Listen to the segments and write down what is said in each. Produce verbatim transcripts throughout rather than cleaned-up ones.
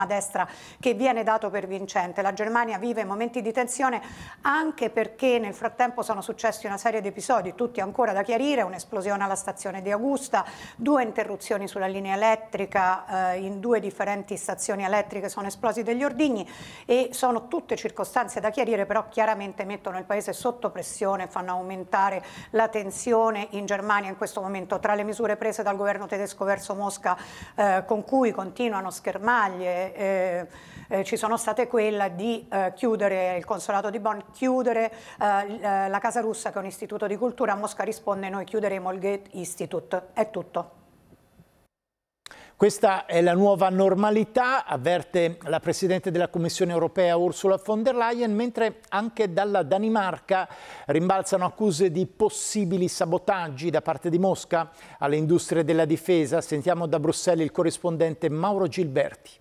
destra che viene dato per vincente. La Germania vive momenti di tensione anche perché nel frattempo sono successi una serie di episodi, tutti ancora da chiarire: un'esplosione alla stazione di Augusta, due interruzioni sulla linea elettrica, eh, in due differenti stazioni elettriche sono esplosi degli ordigni, e sono tutte circostanze da chiarire, però chiaramente mettono il paese sotto pressione, fanno aumentare la tensione in Germania in questo momento. Tra le misure prese dal governo tedesco verso Mosca, eh, con cui continuano schermaglie, Eh, eh, ci sono state quella di eh, chiudere il consolato di Bonn, chiudere eh, la Casa Russa, che è un istituto di cultura. Mosca risponde: noi chiuderemo il Goethe Institute. È tutto. Questa è la nuova normalità, avverte la Presidente della Commissione europea Ursula von der Leyen, mentre anche dalla Danimarca rimbalzano accuse di possibili sabotaggi da parte di Mosca alle industrie della difesa. Sentiamo da Bruxelles il corrispondente Mauro Gilberti.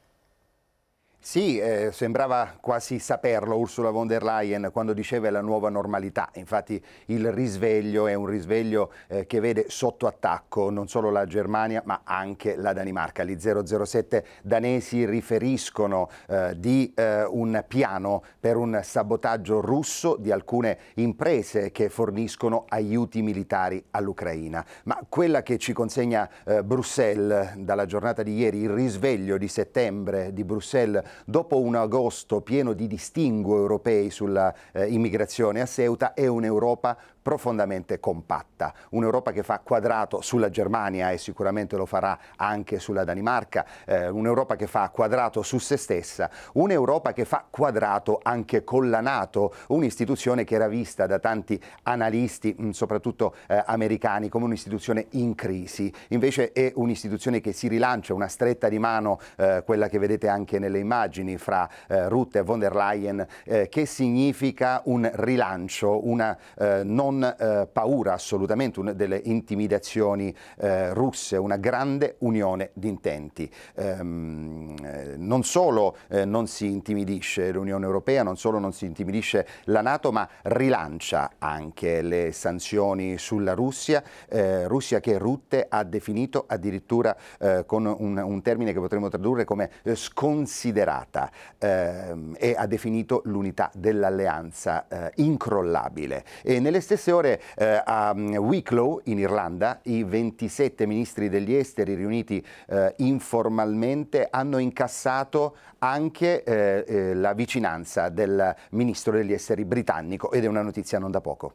Sì, eh, sembrava quasi saperlo Ursula von der Leyen quando diceva la nuova normalità. Infatti il risveglio è un risveglio eh, che vede sotto attacco non solo la Germania ma anche la Danimarca. Gli zero zero sette danesi riferiscono eh, di eh, un piano per un sabotaggio russo di alcune imprese che forniscono aiuti militari all'Ucraina. Ma quella che ci consegna eh, Bruxelles dalla giornata di ieri, il risveglio di settembre di Bruxelles, dopo un agosto pieno di distinguo europei sulla eh, immigrazione a Ceuta, è un'Europa profondamente compatta, un'Europa che fa quadrato sulla Germania e sicuramente lo farà anche sulla Danimarca, eh, un'Europa che fa quadrato su se stessa, un'Europa che fa quadrato anche con la NATO, un'istituzione che era vista da tanti analisti, mh, soprattutto eh, americani, come un'istituzione in crisi. Invece è un'istituzione che si rilancia, una stretta di mano, eh, quella che vedete anche nelle immagini fra eh, Rutte e von der Leyen, eh, che significa un rilancio, una eh, non Eh, paura assolutamente una delle intimidazioni eh, russe, una grande unione di intenti. Ehm, eh, non solo eh, non si intimidisce l'Unione Europea, non solo non si intimidisce la NATO, ma rilancia anche le sanzioni sulla Russia, eh, Russia che Rutte ha definito addirittura eh, con un, un termine che potremmo tradurre come eh, sconsiderata, eh, e ha definito l'unità dell'alleanza eh, incrollabile. E nelle stesse ore eh, a Wicklow in Irlanda i ventisette ministri degli esteri riuniti eh, informalmente hanno incassato anche eh, eh, la vicinanza del ministro degli esteri britannico, ed è una notizia non da poco.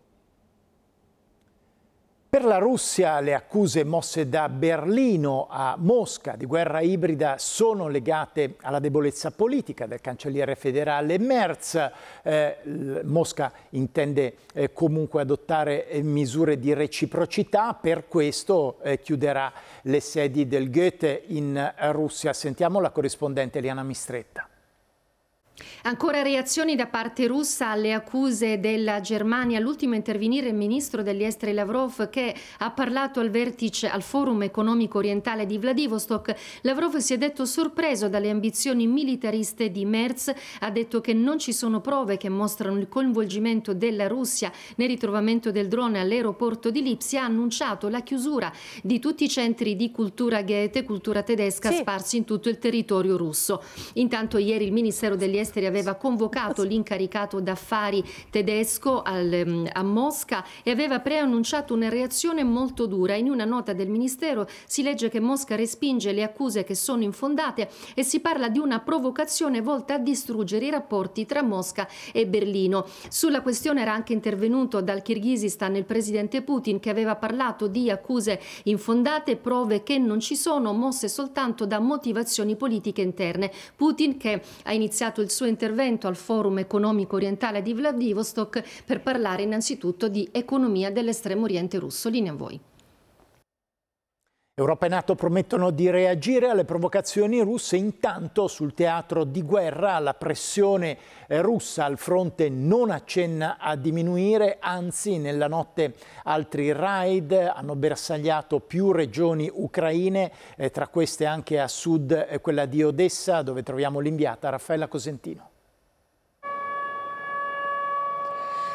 Per la Russia le accuse mosse da Berlino a Mosca di guerra ibrida sono legate alla debolezza politica del cancelliere federale Merz. Eh, Mosca intende eh, comunque adottare eh, misure di reciprocità, per questo eh, chiuderà le sedi del Goethe in Russia. Sentiamo la corrispondente Eliana Mistretta. Ancora reazioni da parte russa alle accuse della Germania. L'ultimo a intervenire il ministro degli esteri Lavrov, che ha parlato al vertice al Forum economico orientale di Vladivostok. Lavrov si è detto sorpreso dalle ambizioni militariste di Merz, ha detto che non ci sono prove che mostrano il coinvolgimento della Russia nel ritrovamento del drone all'aeroporto di Lipsia. Ha annunciato la chiusura di tutti i centri di cultura Goethe, cultura tedesca, sì, sparsi in tutto il territorio russo. Intanto ieri il Ministero degli esteri aveva convocato l'incaricato d'affari tedesco al, a Mosca e aveva preannunciato una reazione molto dura. In una nota del Ministero si legge che Mosca respinge le accuse che sono infondate e si parla di una provocazione volta a distruggere i rapporti tra Mosca e Berlino. Sulla questione era anche intervenuto dal Kirghizistan il presidente Putin, che aveva parlato di accuse infondate, prove che non ci sono, mosse soltanto da motivazioni politiche interne. Putin, che ha iniziato il suo intervento al Forum economico orientale di Vladivostok per parlare innanzitutto di economia dell'estremo oriente russo. Linea a voi. Europa e NATO promettono di reagire alle provocazioni russe. Intanto sul teatro di guerra la pressione russa al fronte non accenna a diminuire, anzi nella notte altri raid hanno bersagliato più regioni ucraine, eh, tra queste anche a sud eh, quella di Odessa, dove troviamo l'inviata Raffaella Cosentino.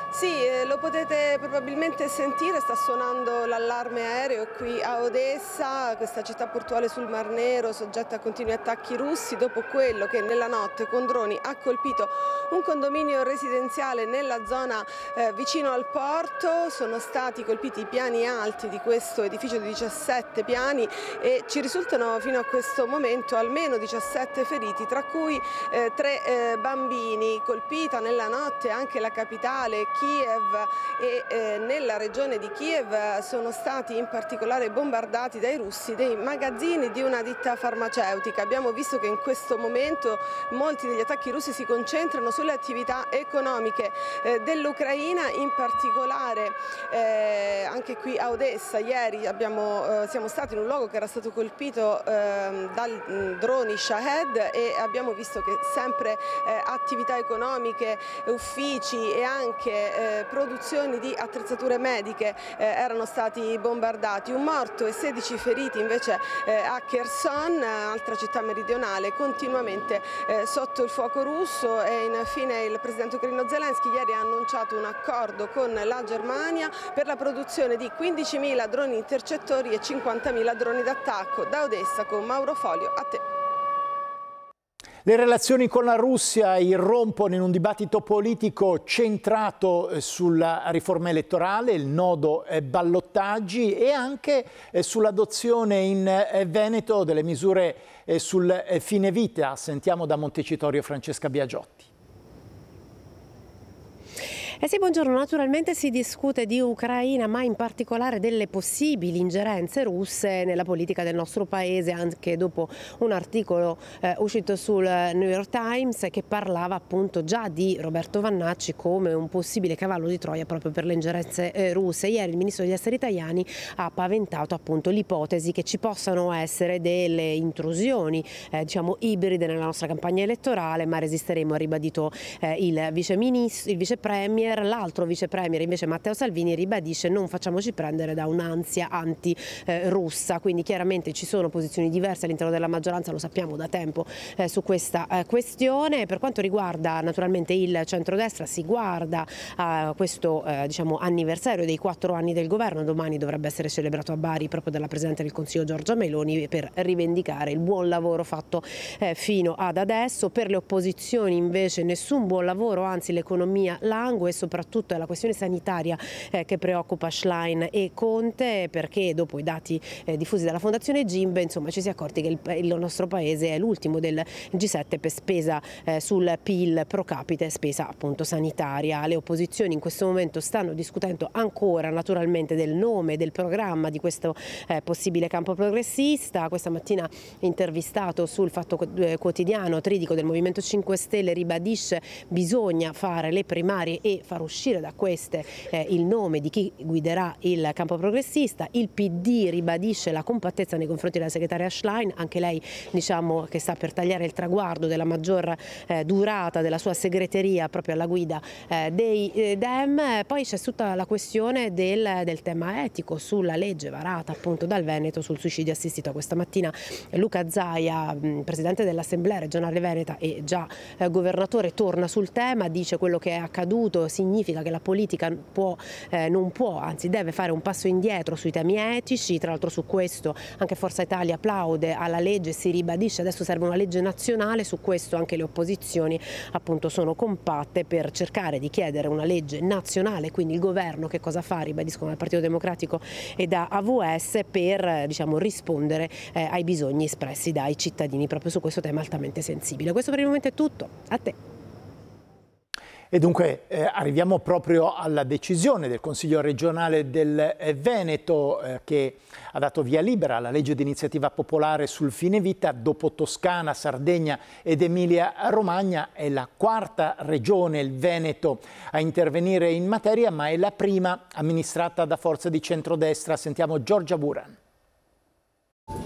Sì, eh, lo potete probabilmente sentire, sta suonando l'allarme aereo qui a Odessa, questa città portuale sul Mar Nero, soggetta a continui attacchi russi, dopo quello che nella notte con droni ha colpito un condominio residenziale nella zona eh, vicino al porto. Sono stati colpiti i piani alti di questo edificio di diciassette piani e ci risultano fino a questo momento almeno diciassette feriti, tra cui eh, tre eh, bambini. Colpita nella notte anche la capitale Kiev e eh, nella regione di Kiev sono stati in particolare bombardati dai russi dei magazzini di una ditta farmaceutica. Abbiamo visto che in questo momento molti degli attacchi russi si concentrano sulle attività economiche eh, dell'Ucraina, in particolare eh, anche qui a Odessa. Ieri abbiamo, eh, siamo stati in un luogo che era stato colpito eh, dal mh, droni Shahed e abbiamo visto che sempre eh, attività economiche, uffici e anche Eh, produzioni di attrezzature mediche eh, erano stati bombardati. Un morto e sedici feriti invece eh, a Kherson, altra città meridionale, continuamente eh, sotto il fuoco russo. E infine il presidente ucraino Zelensky ieri ha annunciato un accordo con la Germania per la produzione di quindicimila droni intercettori e cinquantamila droni d'attacco. Da Odessa con Mauro Folio, a te. Le relazioni con la Russia irrompono in un dibattito politico centrato sulla riforma elettorale, il nodo ballottaggi e anche sull'adozione in Veneto delle misure sul fine vita. Sentiamo da Montecitorio Francesca Biagiotti. Eh sì, buongiorno. Naturalmente si discute di Ucraina, ma in particolare delle possibili ingerenze russe nella politica del nostro paese, anche dopo un articolo eh, uscito sul New York Times che parlava appunto già di Roberto Vannacci come un possibile cavallo di Troia proprio per le ingerenze eh, russe. Ieri il ministro degli esteri italiani ha paventato appunto l'ipotesi che ci possano essere delle intrusioni eh, diciamo ibride nella nostra campagna elettorale, ma resisteremo, ha ribadito eh, il viceministro, il vicepremier. L'altro vice premier invece Matteo Salvini ribadisce: non facciamoci prendere da un'ansia anti-russa, eh, quindi chiaramente ci sono posizioni diverse all'interno della maggioranza, lo sappiamo da tempo eh, su questa eh, questione. Per quanto riguarda naturalmente il centrodestra, si guarda a questo eh, diciamo anniversario dei quattro anni del governo. Domani dovrebbe essere celebrato a Bari proprio dalla Presidente del Consiglio Giorgia Meloni per rivendicare il buon lavoro fatto eh, fino ad adesso. Per le opposizioni invece nessun buon lavoro, anzi l'economia langue, soprattutto è la questione sanitaria eh, che preoccupa Schlein e Conte, perché dopo i dati eh, diffusi dalla Fondazione Gimbe insomma ci si è accorti che il, il nostro paese è l'ultimo del G sette per spesa eh, sul P I L pro capite, spesa appunto sanitaria. Le opposizioni in questo momento stanno discutendo ancora naturalmente del nome, del programma di questo eh, possibile campo progressista. Questa mattina intervistato sul Fatto Quotidiano, Tridico del Movimento cinque Stelle ribadisce: bisogna fare le primarie e far uscire da queste eh, il nome di chi guiderà il campo progressista. Il P D ribadisce la compattezza nei confronti della segretaria Schlein, anche lei diciamo che sta per tagliare il traguardo della maggior eh, durata della sua segreteria proprio alla guida eh, dei eh, Dem. Poi c'è tutta la questione del, del tema etico sulla legge varata appunto dal Veneto sul suicidio assistito. Questa mattina Luca Zaia, mh, presidente dell'Assemblea regionale veneta e già eh, governatore, torna sul tema, dice: quello che è accaduto significa che la politica può, eh, non può, anzi deve fare un passo indietro sui temi etici. Tra l'altro su questo anche Forza Italia applaude alla legge, si ribadisce adesso serve una legge nazionale. Su questo anche le opposizioni appunto sono compatte per cercare di chiedere una legge nazionale, quindi il governo che cosa fa, ribadiscono dal Partito Democratico e da A V S, per diciamo rispondere eh, ai bisogni espressi dai cittadini proprio su questo tema altamente sensibile. Questo per il momento è tutto, a te. E dunque eh, arriviamo proprio alla decisione del Consiglio regionale del eh, Veneto eh, che ha dato via libera alla legge di iniziativa popolare sul fine vita. Dopo Toscana, Sardegna ed Emilia-Romagna è la quarta regione, il Veneto, a intervenire in materia, ma è la prima amministrata da forze di centrodestra. Sentiamo Giorgia Buran.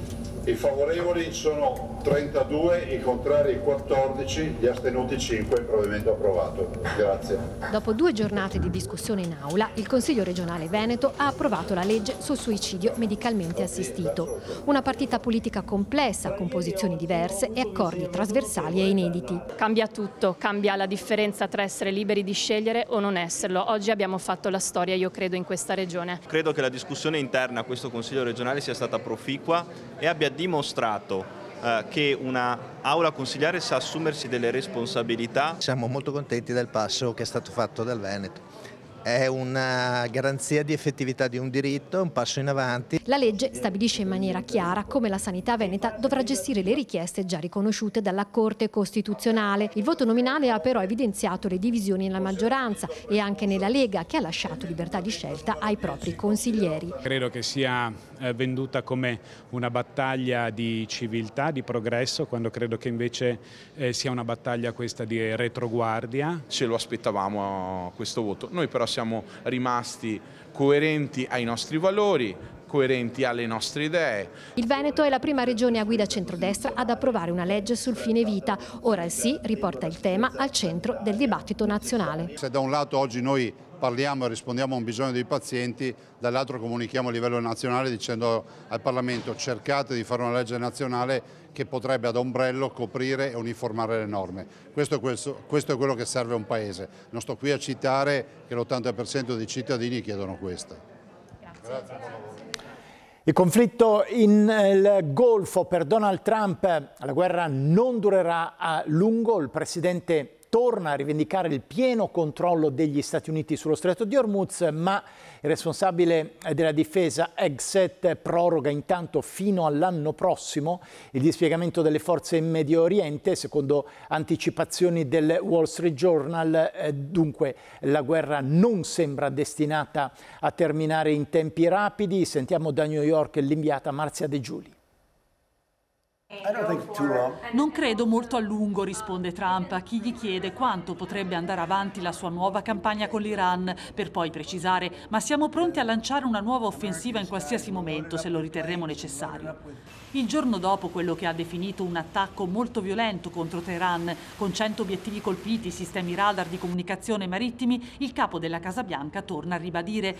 I favorevoli sono trentadue, i contrari quattordici, gli astenuti cinque, il provvedimento approvato. Grazie. Dopo due giornate di discussione in aula, il Consiglio regionale Veneto ha approvato la legge sul suicidio medicalmente assistito. Una partita politica complessa, con posizioni diverse e accordi trasversali e inediti. Cambia tutto, cambia la differenza tra essere liberi di scegliere o non esserlo. Oggi abbiamo fatto la storia, io credo, in questa regione. Credo che la discussione interna a questo Consiglio regionale sia stata proficua e abbia dimostrato eh, che una aula consigliare sa assumersi delle responsabilità. Siamo molto contenti del passo che è stato fatto dal Veneto. È una garanzia di effettività di un diritto, un passo in avanti. La legge stabilisce in maniera chiara come la sanità veneta dovrà gestire le richieste già riconosciute dalla Corte Costituzionale. Il voto nominale ha però evidenziato le divisioni nella maggioranza e anche nella Lega, che ha lasciato libertà di scelta ai propri consiglieri. Credo che sia venduta come una battaglia di civiltà, di progresso, quando credo che invece eh, sia una battaglia questa di retroguardia. Ce lo aspettavamo questo voto, noi però siamo rimasti coerenti ai nostri valori, coerenti alle nostre idee. Il Veneto è la prima regione a guida centrodestra ad approvare una legge sul fine vita. Ora il sì riporta il tema al centro del dibattito nazionale. Se da un lato oggi noi parliamo e rispondiamo a un bisogno dei pazienti, dall'altro comunichiamo a livello nazionale dicendo al Parlamento: cercate di fare una legge nazionale che potrebbe ad ombrello coprire e uniformare le norme. Questo, questo, questo è quello che serve a un Paese. Non sto qui a citare che l'ottanta per cento dei cittadini chiedono questo. Grazie. Grazie. Il conflitto in il Golfo per Donald Trump, la guerra non durerà a lungo. Il presidente torna a rivendicare il pieno controllo degli Stati Uniti sullo Stretto di Hormuz, ma il responsabile della difesa Hegseth proroga intanto fino all'anno prossimo il dispiegamento delle forze in Medio Oriente, secondo anticipazioni del Wall Street Journal. Dunque la guerra non sembra destinata a terminare in tempi rapidi. Sentiamo da New York l'inviata Marzia De Giuli. Non credo molto a lungo, risponde Trump a chi gli chiede quanto potrebbe andare avanti la sua nuova campagna con l'Iran, per poi precisare: ma siamo pronti a lanciare una nuova offensiva in qualsiasi momento se lo riterremo necessario. Il giorno dopo quello che ha definito un attacco molto violento contro Teheran, con cento obiettivi colpiti, sistemi radar di comunicazione marittimi, il capo della Casa Bianca torna a ribadire: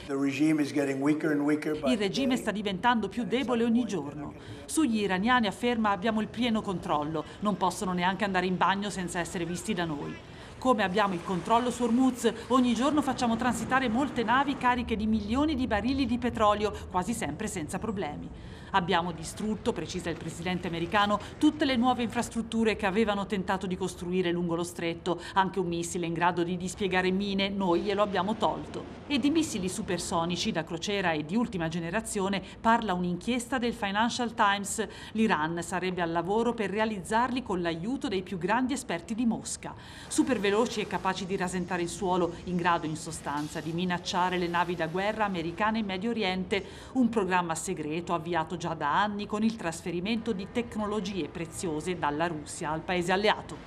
il regime sta diventando più debole ogni giorno. Sugli iraniani, afferma, abbiamo il pieno controllo, non possono neanche andare in bagno senza essere visti da noi. Come abbiamo il controllo su Hormuz, ogni giorno facciamo transitare molte navi cariche di milioni di barili di petrolio, quasi sempre senza problemi. Abbiamo distrutto, precisa il presidente americano, tutte le nuove infrastrutture che avevano tentato di costruire lungo lo stretto. Anche un missile in grado di dispiegare mine, noi glielo abbiamo tolto. E di missili supersonici da crociera e di ultima generazione parla un'inchiesta del Financial Times. L'Iran sarebbe al lavoro per realizzarli con l'aiuto dei più grandi esperti di Mosca. Super veloci e capaci di rasentare il suolo, in grado in sostanza di minacciare le navi da guerra americane in Medio Oriente. Un programma segreto avviato già da anni con il trasferimento di tecnologie preziose dalla Russia al paese alleato.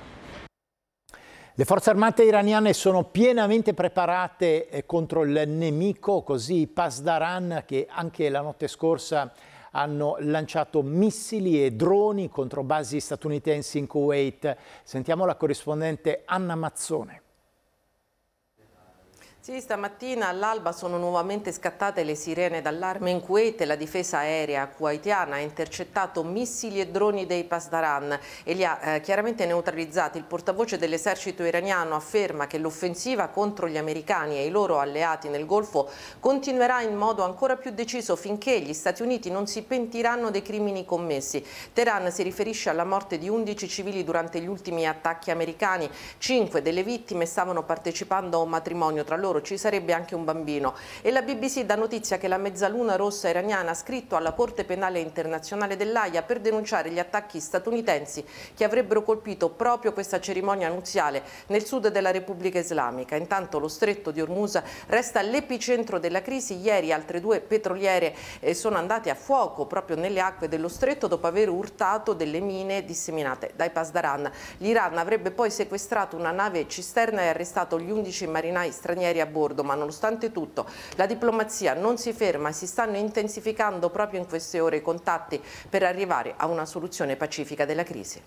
Le forze armate iraniane sono pienamente preparate contro il nemico, così i Pasdaran, che anche la notte scorsa hanno lanciato missili e droni contro basi statunitensi in Kuwait. Sentiamo la corrispondente Anna Mazzone. Sì, stamattina all'alba sono nuovamente scattate le sirene d'allarme in Kuwait e la difesa aerea kuwaitiana ha intercettato missili e droni dei Pasdaran e li ha eh, chiaramente neutralizzati. Il portavoce dell'esercito iraniano afferma che l'offensiva contro gli americani e i loro alleati nel Golfo continuerà in modo ancora più deciso finché gli Stati Uniti non si pentiranno dei crimini commessi. Teheran si riferisce alla morte di undici civili durante gli ultimi attacchi americani. Cinque delle vittime stavano partecipando a un matrimonio, tra loro ci sarebbe anche un bambino. E la B B C dà notizia che la Mezzaluna Rossa iraniana ha scritto alla Corte Penale Internazionale dell'Aia per denunciare gli attacchi statunitensi che avrebbero colpito proprio questa cerimonia nuziale nel sud della Repubblica Islamica. Intanto lo stretto di Hormuz resta l'epicentro della crisi. Ieri altre due petroliere sono andate a fuoco proprio nelle acque dello stretto dopo aver urtato delle mine disseminate dai Pasdaran. L'Iran avrebbe poi sequestrato una nave cisterna e arrestato gli undici marinai stranieri aerei a bordo, ma nonostante tutto la diplomazia non si ferma, si stanno intensificando proprio in queste ore i contatti per arrivare a una soluzione pacifica della crisi.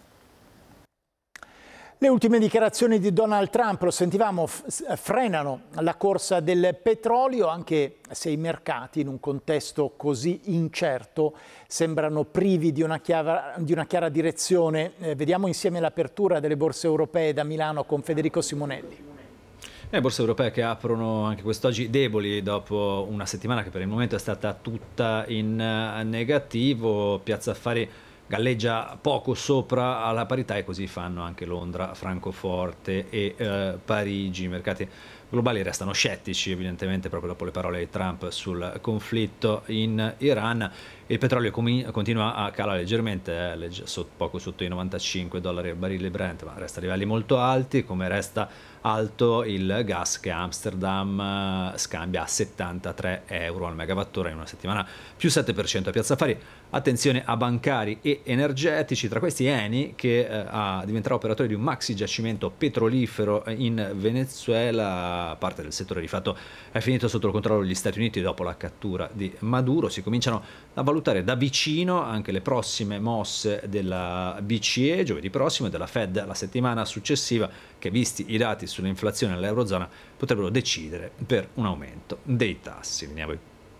Le ultime dichiarazioni di Donald Trump, lo sentivamo, frenano la corsa del petrolio, anche se i mercati in un contesto così incerto sembrano privi di una chiara, di una chiara direzione. Eh, vediamo insieme l'apertura delle borse europee da Milano con Federico Simonelli. Le borse europee che aprono anche quest'oggi deboli dopo una settimana che per il momento è stata tutta in negativo. Piazza Affari galleggia poco sopra alla parità e così fanno anche Londra, Francoforte e eh, Parigi. I mercati globali restano scettici evidentemente proprio dopo le parole di Trump sul conflitto in Iran. Il petrolio continua a calare leggermente, eh, poco sotto i novantacinque dollari al barile Brent, ma resta a livelli molto alti, come resta alto il gas che Amsterdam scambia a settantatré euro al megawattora in una settimana, più sette per cento a Piazza Affari. Attenzione a bancari e energetici, tra questi Eni che eh, diventerà operatore di un maxi giacimento petrolifero in Venezuela. Parte del settore di fatto è finito sotto il controllo degli Stati Uniti dopo la cattura di Maduro. Si cominciano a valutare da vicino anche le prossime mosse della B C E giovedì prossimo e della Fed la settimana successiva, che visti i dati sull'inflazione nell'Eurozona potrebbero decidere per un aumento dei tassi. Veniamo.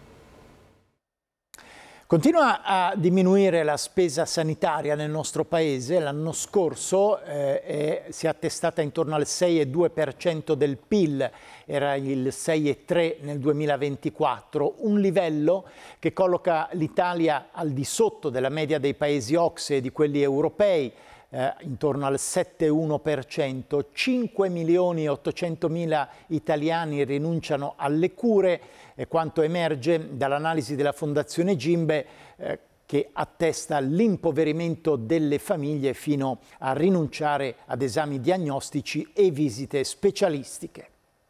Continua a diminuire la spesa sanitaria nel nostro paese. L'anno scorso eh, è, si è attestata intorno al sei virgola due per cento del P I L, era il sei virgola tre per cento nel duemilaventiquattro, un livello che colloca l'Italia al di sotto della media dei paesi O C S E e di quelli europei, eh, intorno al sette virgola uno per cento. cinque milioni e ottocentomila italiani rinunciano alle cure, e quanto emerge dall'analisi della Fondazione Gimbe, eh, che attesta l'impoverimento delle famiglie fino a rinunciare ad esami diagnostici e visite specialistiche.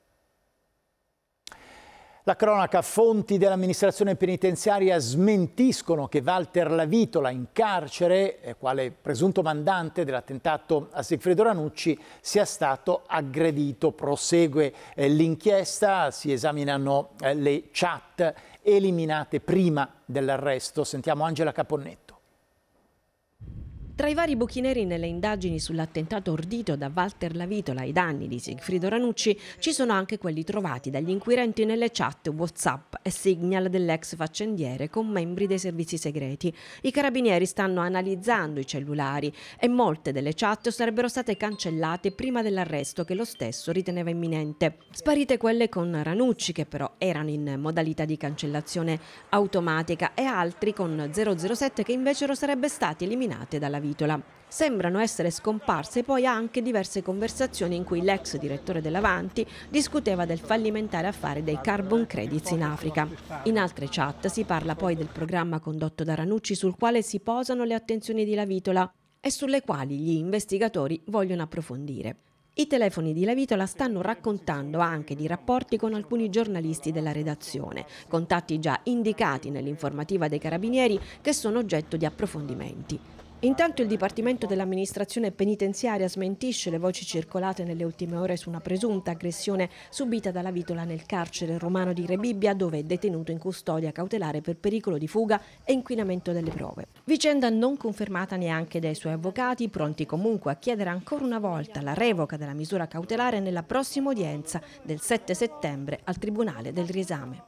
La cronaca: fonti dell'amministrazione penitenziaria smentiscono che Walter Lavitola, in carcere, eh, quale presunto mandante dell'attentato a Sigfredo Ranucci, sia stato aggredito. Prosegue eh, l'inchiesta, si esaminano eh, le chat eliminate prima dell'arresto. Sentiamo Angela Caponnetto. Tra i vari buchi neri nelle indagini sull'attentato ordito da Walter Lavitola ai danni di Sigfredo Ranucci ci sono anche quelli trovati dagli inquirenti nelle chat WhatsApp e Signal dell'ex faccendiere con membri dei servizi segreti. I carabinieri stanno analizzando i cellulari e molte delle chat sarebbero state cancellate prima dell'arresto, che lo stesso riteneva imminente. Sparite quelle con Ranucci, che però erano in modalità di cancellazione automatica, e altri con zero zero sette che invece sarebbero stati eliminate dalla vita. Sembrano essere scomparse poi anche diverse conversazioni in cui l'ex direttore dell'Avanti discuteva del fallimentare affare dei carbon credits in Africa. In altre chat si parla poi del programma condotto da Ranucci, sul quale si posano le attenzioni di Lavitola e sulle quali gli investigatori vogliono approfondire. I telefoni di Lavitola stanno raccontando anche di rapporti con alcuni giornalisti della redazione, contatti già indicati nell'informativa dei carabinieri che sono oggetto di approfondimenti. Intanto il Dipartimento dell'amministrazione penitenziaria smentisce le voci circolate nelle ultime ore su una presunta aggressione subita da Lavitola nel carcere romano di Rebibbia, dove è detenuto in custodia cautelare per pericolo di fuga e inquinamento delle prove. Vicenda non confermata neanche dai suoi avvocati, pronti comunque a chiedere ancora una volta la revoca della misura cautelare nella prossima udienza del sette settembre al Tribunale del Riesame.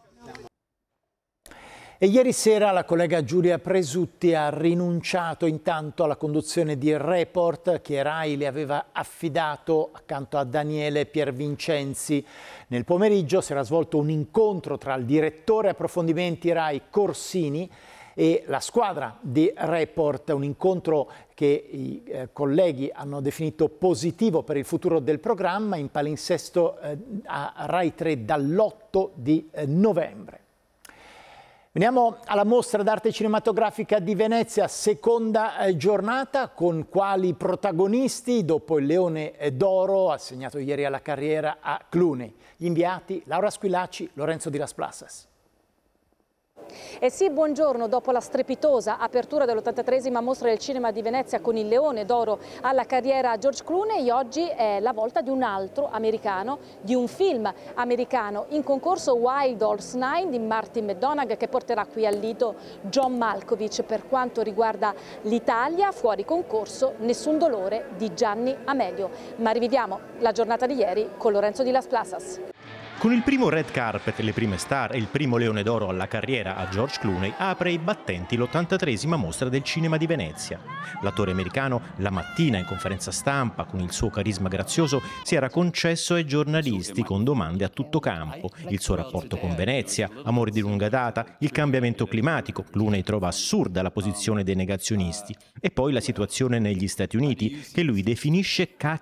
E ieri sera la collega Giulia Presutti ha rinunciato intanto alla conduzione di Report, che Rai le aveva affidato accanto a Daniele Piervincenzi. Nel pomeriggio si era svolto un incontro tra il direttore approfondimenti Rai Corsini e la squadra di Report, un incontro che i eh, colleghi hanno definito positivo per il futuro del programma, in palinsesto eh, a Rai tre dall'otto di eh, novembre. Veniamo alla Mostra d'Arte Cinematografica di Venezia, seconda eh, giornata, con quali protagonisti dopo il Leone d'Oro assegnato ieri alla carriera a Clooney. Gli inviati Laura Squillaci, Lorenzo Di Las Plasas. E sì, buongiorno. Dopo la strepitosa apertura dell'ottantatreesima mostra del cinema di Venezia con il Leone d'Oro alla carriera George Clooney, oggi è la volta di un altro americano, di un film americano in concorso, Wild Horse nove di Martin McDonagh, che porterà qui al Lido John Malkovich. Per quanto riguarda l'Italia, fuori concorso Nessun dolore di Gianni Amelio. Ma riviviamo la giornata di ieri con Lorenzo Di Las Plasas. Con il primo red carpet, le prime star e il primo Leone d'Oro alla carriera a George Clooney, apre i battenti l'ottantatreesima mostra del cinema di Venezia. L'attore americano, la mattina in conferenza stampa, con il suo carisma grazioso, si era concesso ai giornalisti con domande a tutto campo. Il suo rapporto con Venezia, amore di lunga data, il cambiamento climatico. Clooney trova assurda la posizione dei negazionisti. E poi la situazione negli Stati Uniti, che lui definisce caccia